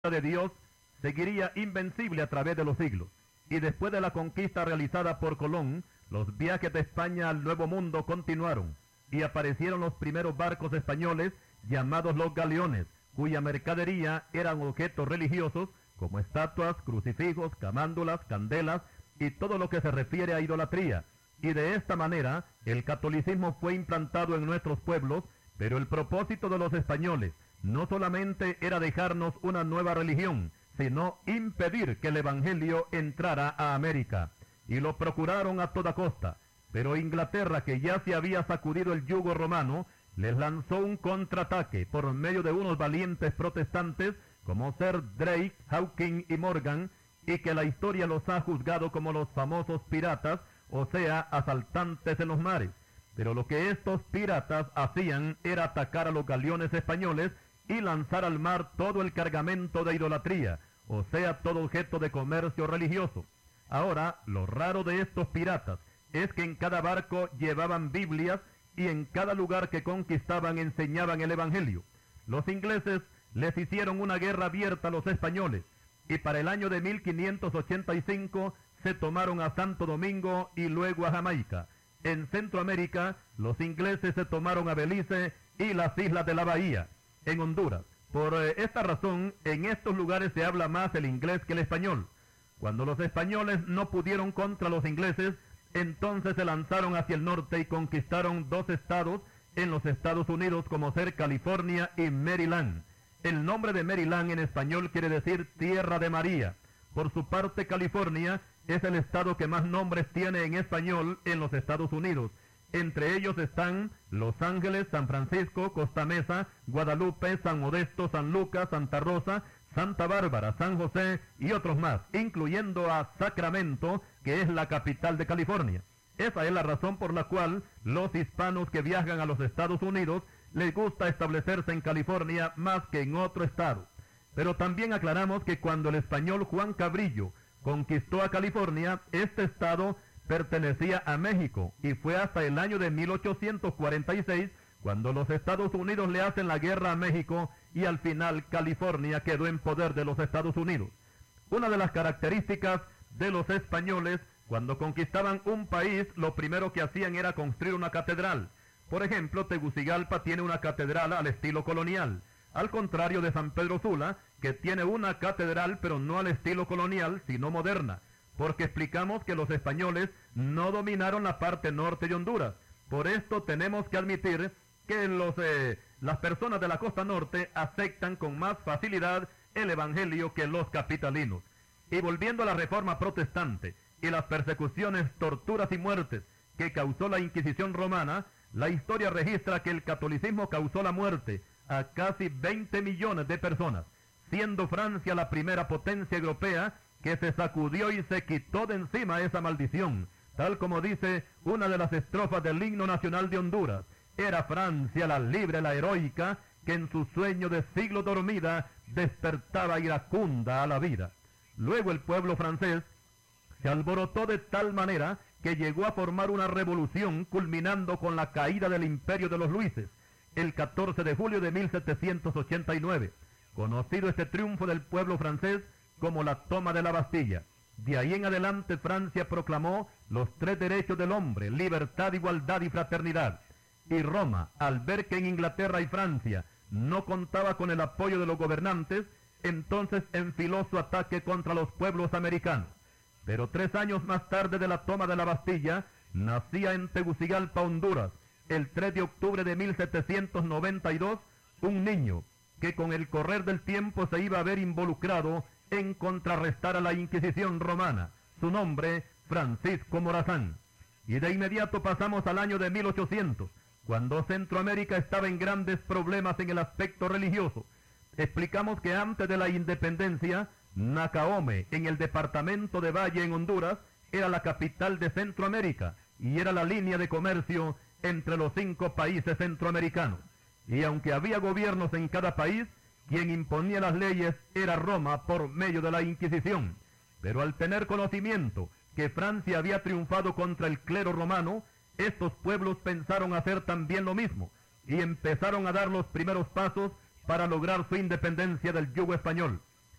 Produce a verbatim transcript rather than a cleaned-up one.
de Dios seguiría invencible a través de los siglos. Y después de la conquista realizada por Colón, los viajes de España al Nuevo Mundo continuaron, y aparecieron los primeros barcos españoles llamados los galeones, cuya mercadería eran objetos religiosos como estatuas, crucifijos, camándulas, candelas y todo lo que se refiere a idolatría. Y de esta manera el catolicismo fue implantado en nuestros pueblos, pero el propósito de los españoles no solamente era dejarnos una nueva religión, sino impedir que el evangelio entrara a América. Y lo procuraron a toda costa, pero Inglaterra, que ya se había sacudido el yugo romano, les lanzó un contraataque por medio de unos valientes protestantes como Sir Drake, Hawking y Morgan, y que la historia los ha juzgado como los famosos piratas, o sea, asaltantes en los mares. Pero lo que estos piratas hacían era atacar a los galeones españoles y lanzar al mar todo el cargamento de idolatría, o sea, todo objeto de comercio religioso. Ahora, lo raro de estos piratas es que en cada barco llevaban Biblias y en cada lugar que conquistaban enseñaban el evangelio. Los ingleses les hicieron una guerra abierta a los españoles, y para el año de mil quinientos ochenta y cinco se tomaron a Santo Domingo y luego a Jamaica. En Centroamérica, los ingleses se tomaron a Belice y las islas de la Bahía. En Honduras, por eh, esta razón, en estos lugares se habla más el inglés que el español. Cuando los españoles no pudieron contra los ingleses, entonces se lanzaron hacia el norte y conquistaron dos estados en los Estados Unidos, como ser California y Maryland. El nombre de Maryland en español quiere decir Tierra de María. Por su parte, California es el estado que más nombres tiene en español en los Estados Unidos. Entre ellos están Los Ángeles, San Francisco, Costa Mesa, Guadalupe, San Modesto, San Lucas, Santa Rosa, Santa Bárbara, San José y otros más, incluyendo a Sacramento, que es la capital de California. Esa es la razón por la cual los hispanos que viajan a los Estados Unidos les gusta establecerse en California más que en otro estado. Pero también aclaramos que cuando el español Juan Cabrillo conquistó a California, este estado pertenecía a México, y fue hasta el año de mil ochocientos cuarenta y seis cuando los Estados Unidos le hacen la guerra a México, y al final California quedó en poder de los Estados Unidos. Una de las características de los españoles, cuando conquistaban un país, lo primero que hacían era construir una catedral. Por ejemplo, Tegucigalpa tiene una catedral al estilo colonial, al contrario de San Pedro Sula, que tiene una catedral pero no al estilo colonial, sino moderna, porque explicamos que los españoles no dominaron la parte norte de Honduras. Por esto tenemos que admitir que los, eh, las personas de la costa norte aceptan con más facilidad el evangelio que los capitalinos. Y volviendo a la reforma protestante y las persecuciones, torturas y muertes que causó la Inquisición romana, la historia registra que el catolicismo causó la muerte a casi veinte millones de personas, siendo Francia la primera potencia europea que se sacudió y se quitó de encima esa maldición, tal como dice una de las estrofas del himno nacional de Honduras: era Francia la libre, la heroica, que en su sueño de siglo dormida despertaba iracunda a la vida. Luego el pueblo francés se alborotó de tal manera que llegó a formar una revolución, culminando con la caída del imperio de los Luises, el catorce de julio de mil setecientos ochenta y nueve, conocido este triunfo del pueblo francés como la toma de la Bastilla. De ahí en adelante Francia proclamó los tres derechos del hombre: libertad, igualdad y fraternidad. Y Roma, al ver que en Inglaterra y Francia no contaba con el apoyo de los gobernantes, entonces enfiló su ataque contra los pueblos americanos. Pero tres años más tarde de la toma de la Bastilla, nacía en Tegucigalpa, Honduras, el tres de octubre de mil setecientos noventa y dos, un niño que con el correr del tiempo se iba a ver involucrado en contrarrestar a la Inquisición romana. Su nombre, Francisco Morazán. Y de inmediato pasamos al año de mil ochocientos, cuando Centroamérica estaba en grandes problemas en el aspecto religioso. Explicamos que antes de la independencia, Nacaome, en el departamento de Valle en Honduras, era la capital de Centroamérica y era la línea de comercio entre los cinco países centroamericanos. Y aunque había gobiernos en cada país, quien imponía las leyes era Roma por medio de la Inquisición. Pero al tener conocimiento que Francia había triunfado contra el clero romano, estos pueblos pensaron hacer también lo mismo y empezaron a dar los primeros pasos para lograr su independencia del yugo español.